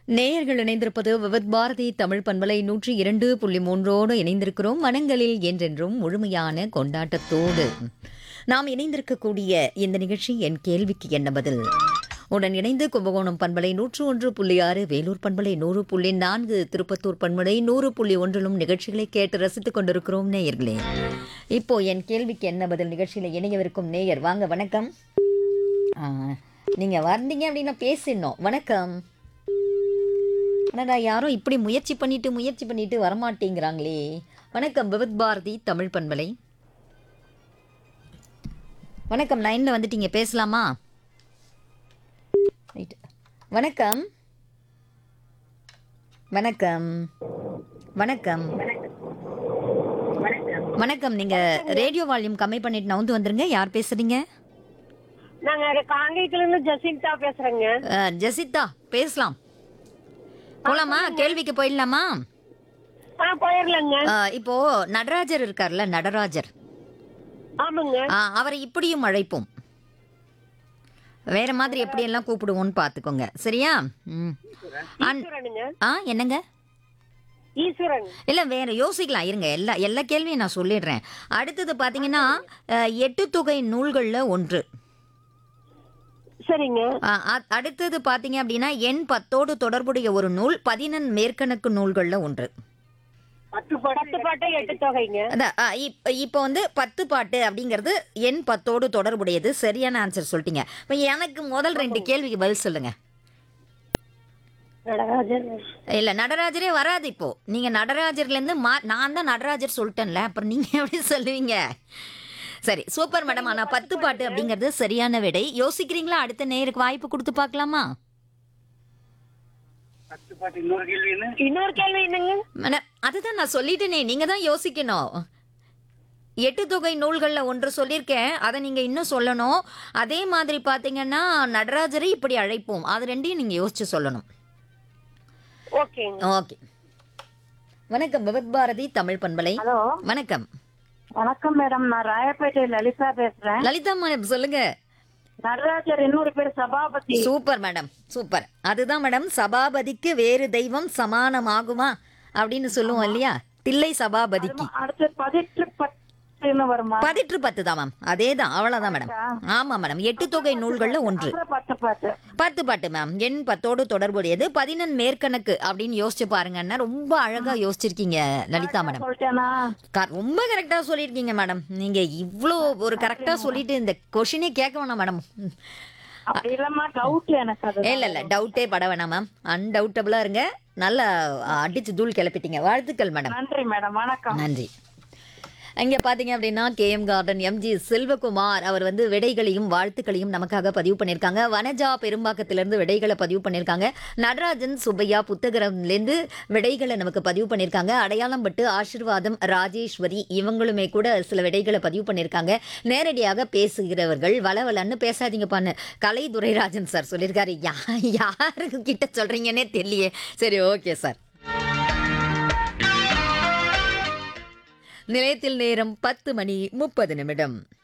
நேயர்கள் இணைந்திருப்பது விவித் பாரதி தமிழ் பண்பலை 102.3 இணைந்திருக்கிறோம். மனங்களில் என்றென்றும் முழுமையான கொண்டாட்டத்தோடு நாம் இணைந்திருக்கக்கூடிய இந்த நிகழ்ச்சி என் கேள்விக்கு என்ன பதில் உடன் இணைந்து கும்பகோணம் பண்பலை 101.6, வேலூர் பண்பலை 100.4, திருப்பத்தூர் பண்பலை 100.1 நிகழ்ச்சிகளை கேட்டு ரசித்துக் கொண்டிருக்கிறோம் நேயர்களே. இப்போ என் கேள்விக்கு என்ன பதில் நிகழ்ச்சியில் இணையவிருக்கும் நேயர் வாங்க. வணக்கம். நீங்க வந்தீங்க அப்படின்னா பேசிடணும். வணக்கம். ஆனால் யாரும் இப்படி முயற்சி பண்ணிட்டு வரமாட்டேங்கிறாங்களே. வணக்கம் விவித் பாரதி தமிழ் பண்பலை. வணக்கம், லைனில் வந்துட்டீங்க, பேசலாமா? வணக்கம் வணக்கம் வணக்கம் வணக்கம். நீங்க ரேடியோ வால்யூம் கம்மி பண்ணிட்டு நவுந்து வந்துருங்க. யார் பேசுறீங்க? நாங்க காங்கேயத்துல இருந்து ஜெசிந்தா பேசுறேங்க. ஜெசிந்தா, பேசலாம். போலாமா? கேள்விக்கு போயிடலாமா? போயிடலாங்க. இப்போ நடராஜர் இருக்கார்ல, நடராஜர். ஆமாங்க. அவரை இப்படியும் அழைப்போம், வேற மாதிரி எப்படி எல்லாம் கூப்பிடுவோம்னு பாத்துக்கோங்க, சரியா? என்னங்க? ஈஸ்வரன் இல்ல, வேற யோசிக்கலாம் இருங்க. எல்லா கேள்வியும் நான் சொல்லிடுறேன். அடுத்தது பாத்தீங்கன்னா 8 தொகை நூல்கள்ல ஒன்று. சரிங்க. அடுத்தது பாத்தீங்க அப்படின்னா எண் 10ஓடு தொடர்புடைய ஒரு நூல், 11 மேற்கணக்கு நூல்கள்ல ஒன்று. 10 பாட்டு 8 தொகைங்க. இப்போ வந்து 10 பாட்டு அப்படிங்கிறது எண் 10ஓடு தொடர்புடையது. சரியான ஆன்சர் சொல்லிட்டீங்க. இப்போ எனக்கு முதல் 2 கேள்விக்கு பதில் சொல்லுங்க. இல்ல, நடராஜரே வராது. இப்போ நீங்க நடராஜர்ல இருந்து நான் தான் நடராஜர் சொல்லிட்டேன்ல, அப்புறம் நீங்க எப்படி சொல்லுவீங்க? சரி, சூப்பர் மேடம். ஆனா 10 பாட்டு அப்படிங்கிறது சரியான விடை. யோசிக்கிறீங்களா? அடுத்த நேருக்கு வாய்ப்பு கொடுத்து பார்க்கலாமா? இன்னொரு கேள்வி என்னங்க? அதுதான் நான் சொல்லிட்டேனே, நீங்க தான் யோசிக்கணும். 8 தொகை நூல்கள்ல ஒன்று சொல்லியிருக்கேன், அதை நீங்க இன்னும் சொல்லணும். அதே மாதிரி பாத்தீங்கன்னா நடராஜரை இப்படி அழைப்போம், அது ரெண்டையும் நீங்க யோசிச்சு சொல்லணும். ஓகே. வணக்கம் விவித் பாரதி தமிழ் பண்பலை. ஹலோ, வணக்கம். வணக்கம் மேடம். நான் ராயப்பேட்டை லலிதா பேசுறேன். லலிதா மேடம், சொல்லுங்க. நடராஜர் இன்னொரு பேர் சபாபதி. Super madam, super. அதுதான் மேடம், சபாபதிக்கு வேறு தெய்வம் சமானமாகுமா அப்படின்னு சொல்லுவோம் இல்லையா, தில்லை சபாபதிக்கு. அடுத்து 10 தான் மேம், அதே தான், அவ்வளவுதான் மேடம். ஆமா மேடம், 8 தொகை நூல்கள்ல ஒன்று. 10 பாட்டு மேம், எண் 10ஓடு தொடர்புடையது, 11 மேற்கணக்கு அப்படின்னு யோசிச்சு பாருங்கன்னா ரொம்ப அழகா யோசிச்சிருக்கீங்க லலிதா மேடம். ரொம்ப கரெக்டா சொல்லியிருக்கீங்க மேடம். நீங்க இவ்வளோ ஒரு கரெக்டா சொல்லிட்டு இந்த கொஸ்டினே கேட்க வேணாம் மேடம். இல்ல, டவுட்டே பட வேணாம் மேம், அன்டவுட்டபிளா இருங்க. நல்லா அடிச்சு தூள் கிளப்பிட்டீங்க. வாழ்த்துக்கள் மேடம். நன்றி மேடம். வணக்கம். நன்றி. இங்கே பார்த்தீங்க அப்படின்னா KM கார்டன் எம்ஜி செல்வகுமார் அவர் வந்து விடைகளையும் வாழ்த்துக்களையும் நமக்காக பதிவு பண்ணியிருக்காங்க. வனஜா பெரும்பாக்கத்திலேருந்து விடைகளை பதிவு பண்ணியிருக்காங்க. நடராஜன் சுப்பையா புத்தகரம்லேருந்து விடைகளை நமக்கு பதிவு பண்ணியிருக்காங்க. அடையாளம் பட்டு ஆசீர்வாதம் ராஜேஸ்வரி இவங்களுமே கூட சில விடைகளை பதிவு பண்ணியிருக்காங்க. நேரடியாக பேசுகிறவர்கள் வளவலன்னு பேசாதீங்கப்பான்னு கலைதுரைராஜன் சார் சொல்லியிருக்காரு. யாருக்கு கிட்ட சொல்கிறீங்கன்னே தெரியலையே. சரி, ஓகே சார். நிலையத்தில் நேரம் 10:30.